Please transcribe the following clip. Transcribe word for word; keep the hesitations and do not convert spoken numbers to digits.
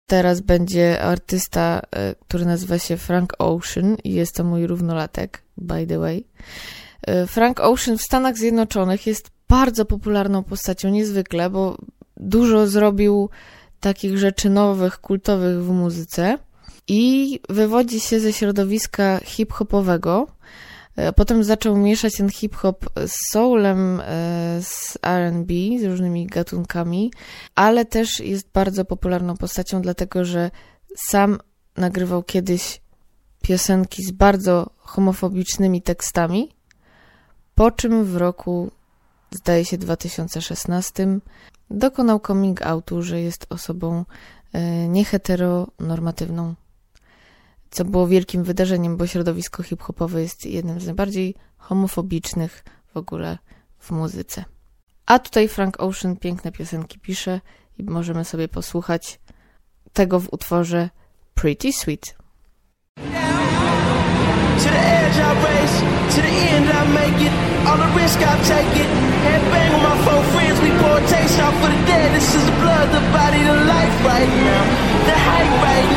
Teraz będzie artysta, który nazywa się Frank Ocean i jest to mój równolatek, by the way. Frank Ocean w Stanach Zjednoczonych jest bardzo popularną postacią, niezwykle, bo dużo zrobił takich rzeczy nowych, kultowych w muzyce i wywodzi się ze środowiska hip-hopowego. Potem zaczął mieszać ten hip-hop z soulem, z R and B, z różnymi gatunkami, ale też jest bardzo popularną postacią, dlatego że sam nagrywał kiedyś piosenki z bardzo homofobicznymi tekstami, po czym w roku, zdaje się, dwa tysiące szesnastym dokonał coming outu, że jest osobą nieheteronormatywną, co było wielkim wydarzeniem, bo środowisko hip-hopowe jest jednym z najbardziej homofobicznych w ogóle w muzyce. A tutaj Frank Ocean piękne piosenki pisze i możemy sobie posłuchać tego w utworze Pretty Sweet. To the edge I race, to the end I make it. All the risk I take it. Headbang with my four friends, we pour a taste out for the dead. This is the blood, the body, the life right now. The hype right